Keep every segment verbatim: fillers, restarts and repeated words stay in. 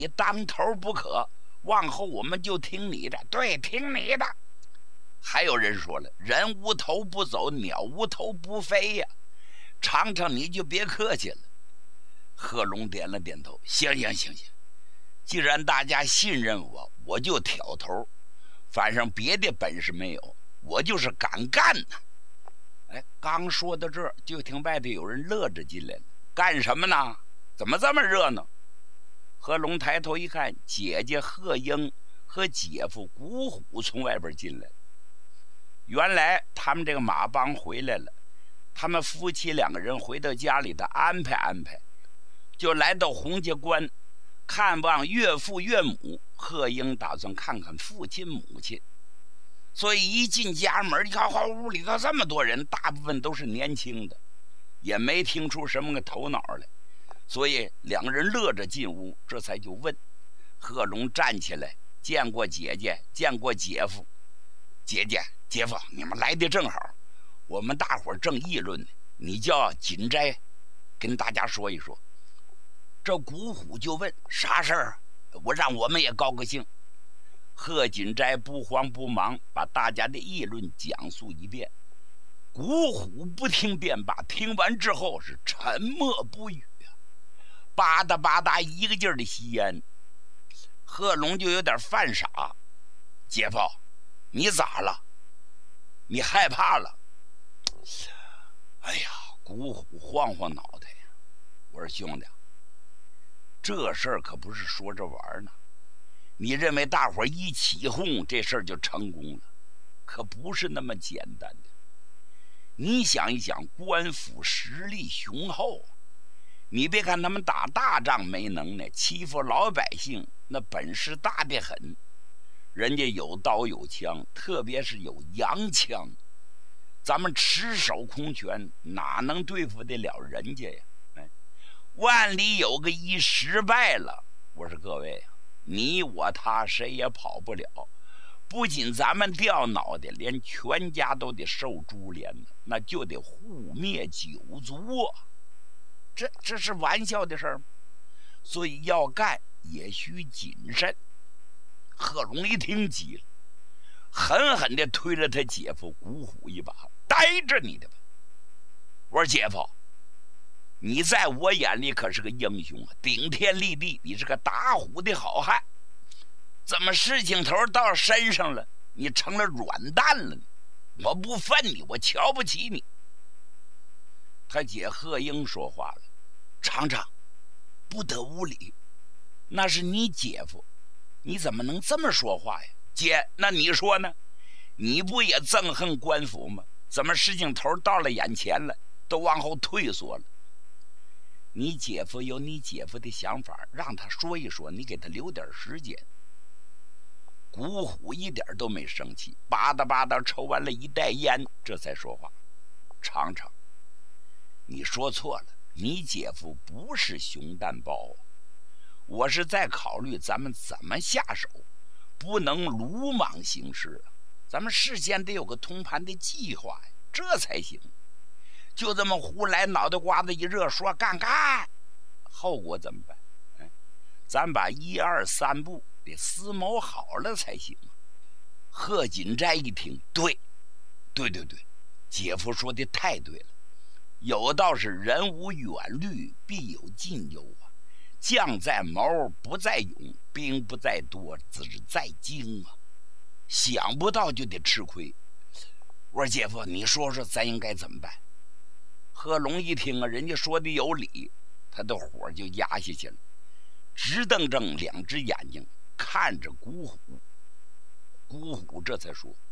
你当头不可，往后我们就听你的。对，听你的。还有人说了，人无头不走，鸟无头不飞呀。尝尝你就别客气了。贺龙点了点头，行行行行，既然大家信任我，我就挑头。反正别的本事没有，我就是敢干呢。哎，刚说到这儿，就听外头有人乐着进来了。干什么呢？怎么这么热闹？贺龙抬头一看，姐姐贺英和姐夫古虎从外边进来了。原来他们这个马帮回来了，他们夫妻两个人回到家里的安排安排，就来到洪家关看望岳父岳母。贺英打算看看父亲母亲，所以一进家门，你看屋里头这么多人，大部分都是年轻的，也没听出什么个头脑来，所以两个人乐着进屋，这才就问。贺龙站起来，见过姐姐，见过姐夫。姐姐姐夫，你们来的正好，我们大伙正议论呢，你叫锦斋跟大家说一说。这古虎就问啥事儿，我让我们也高个兴。贺锦斋不慌不忙把大家的议论讲述一遍。古虎不听便罢，听完之后是沉默不语啊，吧嗒吧嗒一个劲儿的吸烟。贺龙就有点犯傻，姐夫，你咋了？你害怕了？哎呀，古虎晃晃脑袋，我说兄弟，这事儿可不是说着玩呢。你认为大伙一起哄这事儿就成功了，可不是那么简单的。你想一想，官府实力雄厚，你别看他们打大仗没能耐，欺负老百姓那本事大得很。人家有刀有枪，特别是有洋枪，咱们赤手空拳哪能对付得了人家呀？哎，万里有个一，失败了，我说各位啊，你我他谁也跑不了。不仅咱们掉脑袋，连全家都得受株连呢，那就得互灭九族啊！这这是玩笑的事儿吗？所以要干也需谨慎。贺龙一听急了，狠狠地推了他姐夫古虎一把：“待着你的吧！”我说：“姐夫，你在我眼里可是个英雄啊，顶天立地，你是个打虎的好汉。怎么事情头到身上了，你成了软蛋了呢？我不忿你，我瞧不起你。”他姐贺英说话了：“厂长，不得无礼，那是你姐夫，你怎么能这么说话呀？姐，那你说呢？你不也憎恨官府吗？怎么事情头到了眼前了，都往后退缩了？你姐夫有你姐夫的想法，让他说一说，你给他留点时间。”古虎一点都没生气，吧嗒吧嗒抽完了一袋烟，这才说话：“尝尝，你说错了，你姐夫不是熊蛋包，我是在考虑咱们怎么下手，不能鲁莽行事啊！咱们事先得有个通盘的计划呀，这才行。就这么胡来，脑袋瓜子一热，说干干，后果怎么办？哎，咱把一二三步得思谋好了才行。”贺锦斋一听，对，对对对，姐夫说的太对了。有道是人无远虑，必有近忧啊。将在谋，不在勇；兵不在多，只在精啊。想不到就得吃亏。我说姐夫，你说说咱应该怎么办？贺龙一听啊，人家说的有理，他的火就压下去了，直瞪瞪两只眼睛看着古虎。古虎这才说：“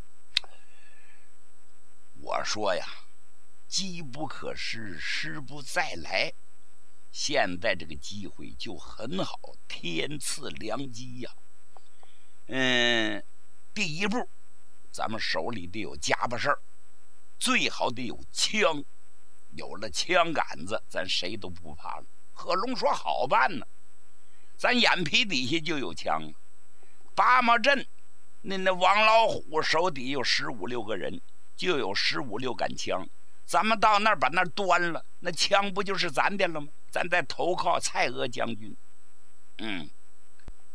我说呀，机不可失，失不再来。现在这个机会就很好，天赐良机呀。嗯，第一步，咱们手里得有家伙事儿，最好得有枪。有了枪杆子，咱谁都不怕了。”贺龙说：“好办呢，咱眼皮底下就有枪。八毛镇那那王老虎手底有十五六个人，就有十五六杆枪。咱们到那儿把那儿端了，那枪不就是咱的了吗？咱再投靠蔡锷将军。嗯，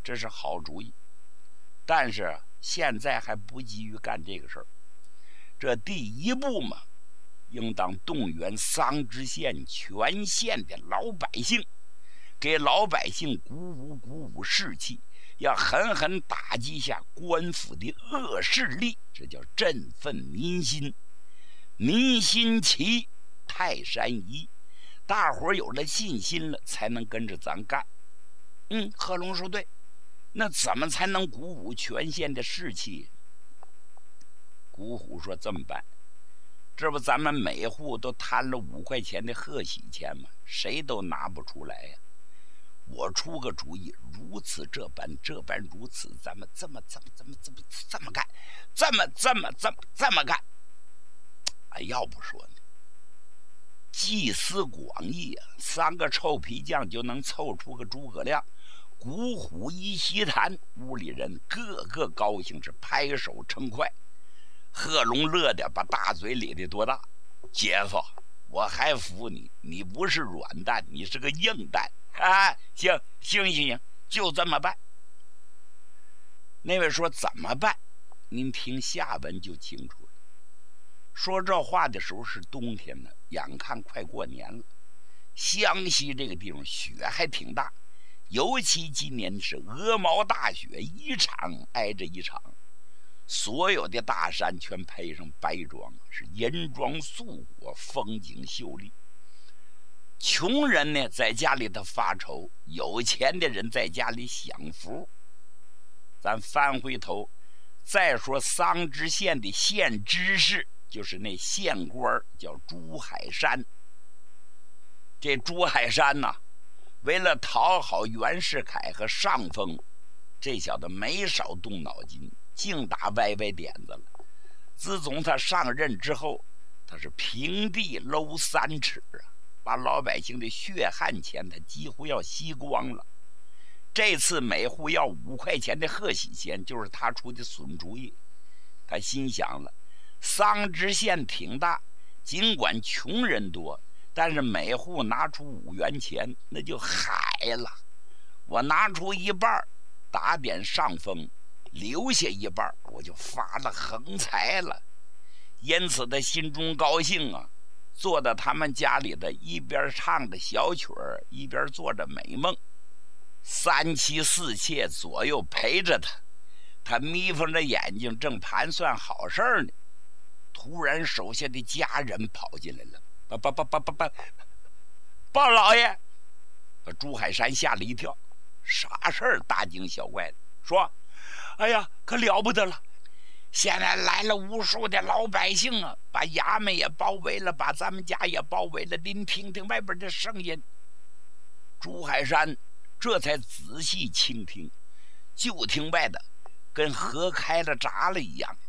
这是好主意。但是现在还不急于干这个事儿。这第一步嘛，应当动员桑植县全县的老百姓，给老百姓鼓舞鼓舞士气，要狠狠打击下官府的恶势力，这叫振奋民心。民心齐，泰山移，大伙儿有了信心了，才能跟着咱干。嗯，贺龙说对，那怎么才能鼓舞全县的士气？古虎说这么办，这不咱们每户都摊了五块钱的贺喜钱吗？谁都拿不出来呀、啊。我出个主意，如此这般，这般如此，咱们这么这么这么这么这么干，这么这么这么这么干。哎，要不说呢，集思广益啊，三个臭皮匠就能凑出个诸葛亮。古虎一席谈，屋里人个个高兴，是拍手称快。贺龙乐的把大嘴咧得多大，姐夫，我还服你，你不是软蛋，你是个硬蛋啊！行行行行，就这么办。那位说怎么办？您听下文就清楚了。说这话的时候是冬天呢，眼看快过年了，湘西这个地方雪还挺大，尤其今年是鹅毛大雪，一场挨着一场。所有的大山全配上白装，是银装素裹，风景秀丽。穷人呢在家里头发愁，有钱的人在家里享福。咱翻回头再说桑植县的县知事，就是那县官叫朱海山。这朱海山呐、啊，为了讨好袁世凯和上峰，这小子没少动脑筋，净打歪歪点子了。自从他上任之后，他是平地搂三尺啊，把老百姓的血汗钱他几乎要吸光了。这次每户要五块钱的贺喜钱，就是他出的损主意。他心想了，桑植县挺大，尽管穷人多，但是每户拿出五元钱，那就海了。我拿出一半打点上风，留下一半我就发了横财了。因此他心中高兴啊，坐在他们家里的一边唱着小曲儿，一边做着美梦。三妻四妾左右陪着他，他眯缝着眼睛正盘算好事儿呢，突然手下的家人跑进来了，报报报报报报报老爷！把朱海山吓了一跳，啥事儿？大惊小怪的说：“哎呀，可了不得了！现在来了无数的老百姓啊，把衙门也包围了，把咱们家也包围了。您听听外边的声音。”朱海山这才仔细倾听，就听外的跟河开了闸了一样。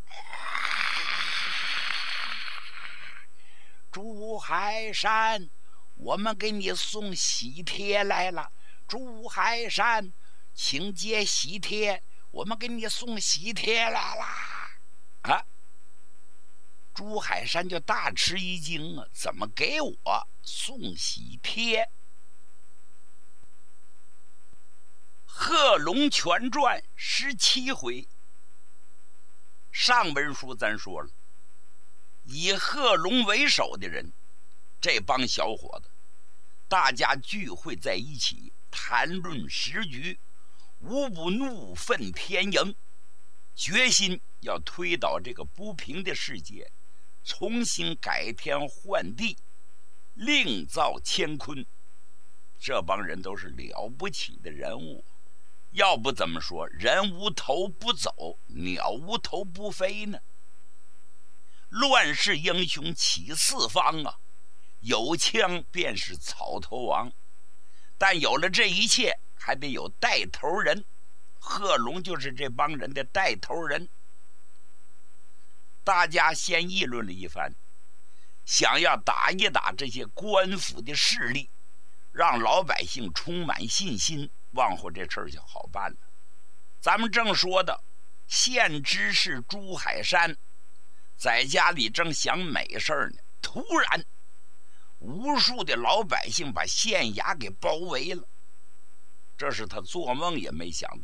朱海山，我们给你送喜帖来了。朱海山，请接喜帖，我们给你送喜帖来啦！啊！朱海山就大吃一惊啊，怎么给我送喜帖？贺龙全传十七回，上文书咱说了，以贺龙为首的人，这帮小伙子，大家聚会在一起，谈论时局，无不怒愤天盈，决心要推倒这个不平的世界，重新改天换地，另造乾坤。这帮人都是了不起的人物，要不怎么说人无头不走，鸟无头不飞呢？乱世英雄起四方啊，有枪便是草头王。但有了这一切，还得有带头人，贺龙就是这帮人的带头人。大家先议论了一番，想要打一打这些官府的势力，让老百姓充满信心，往后这事儿就好办了。咱们正说的县知事朱海山在家里正想美事儿呢，突然无数的老百姓把县衙给包围了，这是他做梦也没想到。